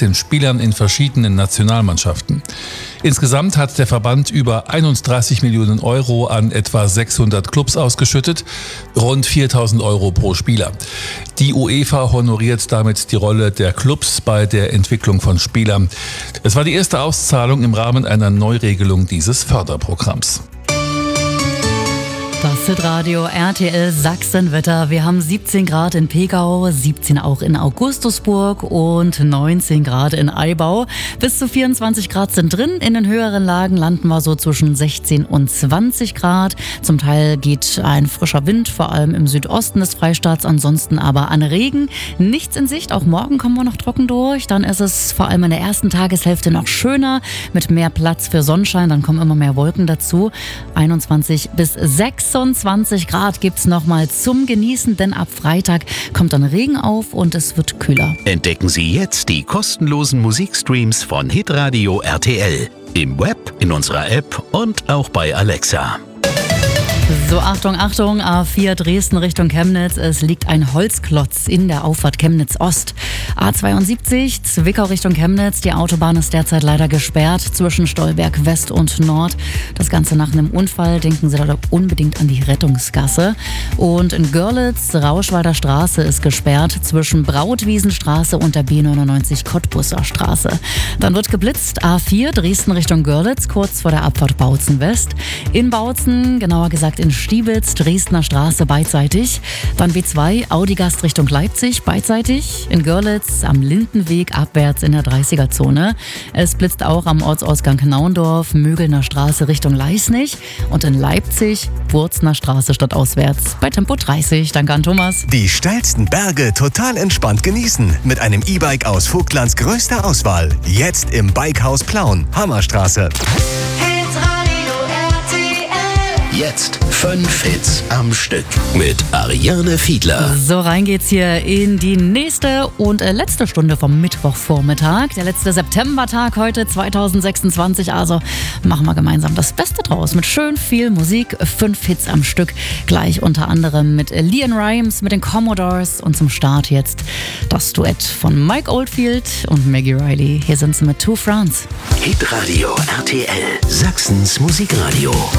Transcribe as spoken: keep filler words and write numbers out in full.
sechzehn Spielern in verschiedenen Nationalmannschaften. Insgesamt hat der Verband über einunddreißig Millionen Euro an etwa sechshundert Clubs ausgeschüttet, rund viertausend Euro pro Spieler. Die UEFA honoriert damit die Rolle der Clubs bei der Entwicklung von Spielern. Es war die erste Auszahlung im Rahmen einer Neuregelung dieses Förderprogramms. Das Hitradio R T L Sachsenwetter. Wir haben siebzehn Grad in Pegau, siebzehn auch in Augustusburg und neunzehn Grad in Aibau. Bis zu vierundzwanzig Grad sind drin. In den höheren Lagen landen wir so zwischen sechzehn und zwanzig Grad. Zum Teil geht ein frischer Wind, vor allem im Südosten des Freistaats. Ansonsten aber an Regen nichts in Sicht. Auch morgen kommen wir noch trocken durch. Dann ist es vor allem in der ersten Tageshälfte noch schöner mit mehr Platz für Sonnenschein. Dann kommen immer mehr Wolken dazu. einundzwanzig bis sechsundzwanzig Grad gibt's nochmal zum Genießen, denn ab Freitag kommt dann Regen auf und es wird kühler. Entdecken Sie jetzt die kostenlosen Musikstreams von Hitradio R T L. Im Web, in unserer App und auch bei Alexa. So, Achtung, Achtung, A vier Dresden Richtung Chemnitz. Es liegt ein Holzklotz in der Auffahrt Chemnitz Ost. A zweiundsiebzig, Zwickau Richtung Chemnitz. Die Autobahn ist derzeit leider gesperrt zwischen Stolberg West und Nord. Das Ganze nach einem Unfall. Denken Sie da unbedingt an die Rettungsgasse. Und in Görlitz, Rauschwalder Straße ist gesperrt zwischen Brautwiesenstraße und der B neunundneunzig Cottbusser Straße. Dann wird geblitzt. A vier Dresden Richtung Görlitz, kurz vor der Abfahrt Bautzen West. In Bautzen, genauer gesagt in Stiebitz, Dresdner Straße beidseitig. Dann B zwei, Audigast Richtung Leipzig, beidseitig. In Görlitz am Lindenweg abwärts in der dreißiger-Zone. Es blitzt auch am Ortsausgang Naundorf, Mögelner Straße Richtung Leisnig. Und in Leipzig, Wurzner Straße stadtauswärts bei Tempo dreißig. Danke an Thomas. Die steilsten Berge total entspannt genießen. Mit einem E-Bike aus Vogtlands größter Auswahl. Jetzt im Bikehaus Plauen, Hammerstraße. Jetzt fünf Hits am Stück mit Ariane Fiedler. So, rein geht's hier in die nächste und äh, letzte Stunde vom Mittwochvormittag. Der letzte Septembertag heute zweitausendsechsundzwanzig. Also machen wir gemeinsam das Beste draus mit schön viel Musik. Fünf Hits am Stück. Gleich unter anderem mit LeAnn Rimes, mit den Commodores. Und zum Start jetzt das Duett von Mike Oldfield und Maggie Riley. Hier sind sie mit Two France. Hitradio R T L, Sachsens Musikradio.